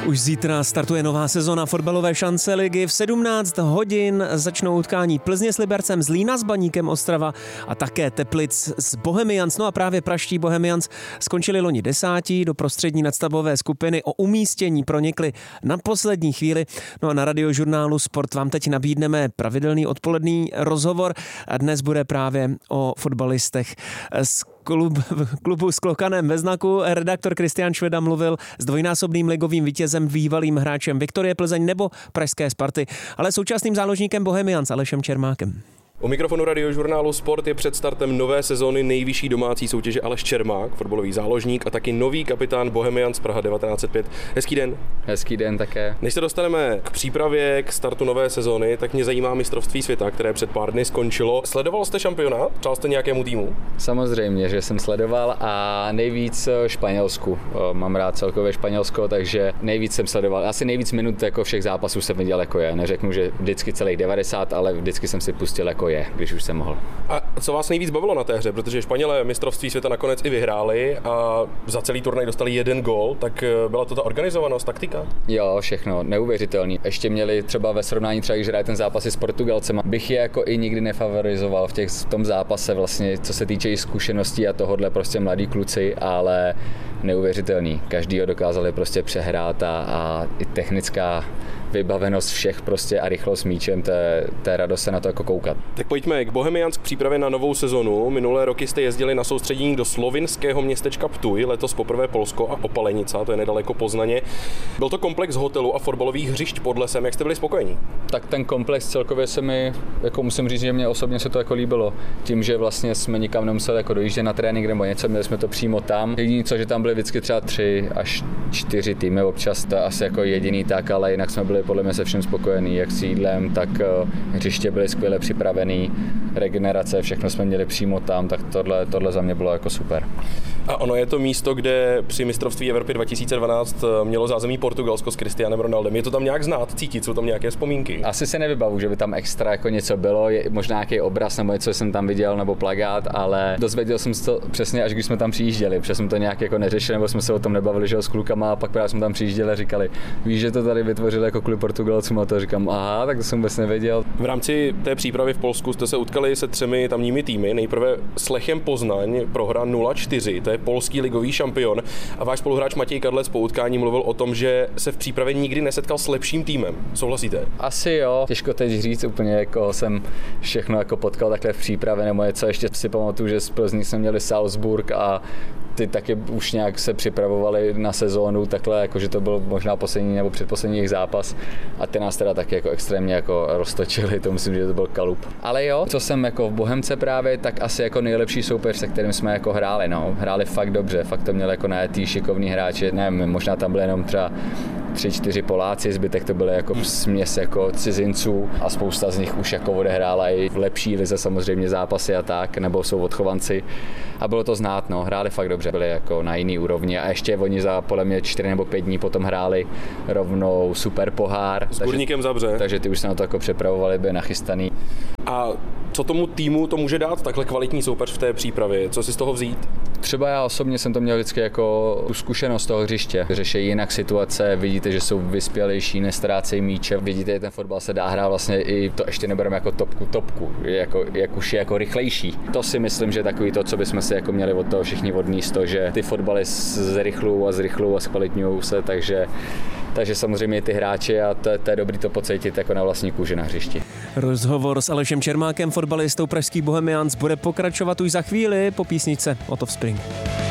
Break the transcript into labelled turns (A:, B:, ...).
A: Už zítra startuje nová sezona fotbalové šance ligy. V 17 hodin začnou utkání Plzně s Libercem, Zlína s Baníkem Ostrava a také Teplic s Bohemians. No a právě praští Bohemians skončili loni 10. do prostřední nadstavbové skupiny. O umístění pronikli na poslední chvíli. No a na Radiožurnálu Sport vám teď nabídneme pravidelný odpolední rozhovor. A dnes bude právě o fotbalistech z klubu s klokanem ve znaku. Redaktor Kristián Šveda mluvil s dvojnásobným ligovým vítězem, bývalým hráčem Viktorie Plzeň nebo pražské Sparty, ale současným záložníkem Bohemians Alešem Čermákem.
B: U mikrofonu Radiožurnálu Sport je před startem nové sezóny nejvyšší domácí soutěže Aleš Čermák, fotbalový záložník a taky nový kapitán Bohemians Praha 1905. Hezký den.
C: Hezký den také.
B: Než se dostaneme k přípravě, k startu nové sezóny, tak mě zajímá mistrovství světa, které před pár dny skončilo. Sledoval jste šampionát? Přál jste nějakému týmu?
C: Samozřejmě, že jsem sledoval a nejvíc Španělsku. Mám rád celkově Španělsko, takže nejvíc jsem sledoval. Asi nejvíc minut jako všech zápasů jsem viděl jako je. Neřeknu, že vždycky celých 90, ale vždycky jsem si pustil jako je, když už jsem mohl.
B: A co vás nejvíc bavilo na té hře? Protože Španělé mistrovství světa nakonec i vyhráli a za celý turnaj dostali 1 gól, tak byla to ta organizovanost, taktika?
C: Jo, všechno, neuvěřitelný. Ještě měli třeba ve srovnání třeba, když hraje ten zápas s Portugalcem, bych je jako i nikdy nefavorizoval v tom zápase vlastně, co se týče i zkušeností a tohodle prostě mladí kluci, ale neuvěřitelný. Každýho dokázali prostě přehrát a i technická vybavenost všech prostě a rychlost míčem, to je radost se na to jako koukat.
B: Tak pojďme k Bohemians, k přípravě na novou sezonu. Minulé roky jste jezdili na soustředění do slovinského městečka Ptuj, letos poprvé Polsko a Opalenica, to je nedaleko Poznaně. Byl to komplex hotelů a fotbalových hřišť pod lesem, jak jste byli spokojení?
C: Tak ten komplex celkově se mi, jako musím říct, že mě osobně se to jako líbilo. Tím, že vlastně jsme nikam nemuseli jako dojíždět na trénink nebo něco, měli jsme to přímo tam. Jediné co, že tam byly vždycky třeba 3 až 4 týmy občas, to asi jako jediný tak, ale jinak jsme byli podle mě se všem spokojení, jak s jídlem, tak hřiště byly skvěle připravený, regenerace, všechno jsme měli přímo tam, tak tohle za mě bylo jako super.
B: A ono je to místo, kde při mistrovství Evropy 2012 mělo zázemí Portugalsko s Cristianem Ronaldem. Je to tam nějak znát, cítit, jsou tam nějaké vzpomínky?
C: Asi se nevybavu, že by tam extra jako něco bylo, možná nějaký obraz nebo něco jsem tam viděl nebo plakát, ale dozvěděl jsem to přesně až když jsme tam přijížděli, protože jsme to nějak jako neřešili, nebo jsme se o tom nebavili, že s klukama a pak právě jsme tam přijížděli a říkali, víš, že to tady vytvořili jako klub Portugalcům a to říkám, aha, tak to jsem vůbec nevěděl.
B: V rámci té přípravy v Polsku jste se utkali se 3 tamními týmy. Nejprve s Lechem Poznaň prohra 0-4, to je polský ligový šampion. A váš spoluhráč Matěj Kadlec po utkání mluvil o tom, že se v přípravě nikdy nesetkal s lepším týmem. Souhlasíte?
C: Asi jo, těžko teď říct úplně, jako jsem všechno jako potkal takhle v přípravě nebo něco. Ještě si pamatuju, že z Plzní jsme měli Salzburg a ty taky už nějak se připravovali na sezónu, takhle, jakože to byl možná poslední nebo předposlední jejich zápas a ty nás teda taky jako extrémně jako roztočili, to myslím, že to byl kalup. Ale jo, co jsem jako v Bohemce právě, tak asi jako nejlepší soupeř, se kterým jsme jako hráli, no. Hráli fakt dobře, fakt to měli jako najetý šikovní hráči, nevím, možná tam byly jenom třeba 3-4 Poláci, zbytek to byly jako směs jako cizinců a spousta z nich už jako odehrála i v lepší lize samozřejmě zápasy a tak, nebo jsou odchovanci a bylo to znát, no, hráli fakt dobře, byli jako na jiný úrovni a ještě oni za podle mě 4 nebo 5 dní potom hráli rovnou super pohár.
B: S Górníkem Zabrze.
C: Takže ty už se na to jako připravovali, byli nachystaný.
B: A co tomu týmu to může dát takhle kvalitní soupeř v té přípravě? Co si z toho vzít?
C: Třeba já osobně jsem to měl vždycky jako zkušenost toho hřiště. Řeší jinak situace, vidíte, že jsou vyspělejší, nestrácejí míče, vidíte, že ten fotbal se dá hrát vlastně i to ještě nebereme jako topku, jak už je jako rychlejší. To si myslím, že takový to, co bychom si jako měli od toho všichni odníst, to, že ty fotbaly zrychlou a zkvalitňují se, takže samozřejmě ty hráči a to je dobrý to pocítit jako na vlastní kůži na hřišti.
A: Rozhovor s Alešem Čermákem, fotbalistou pražských Bohemians, bude pokračovat už za chvíli po písničce Out of Spring.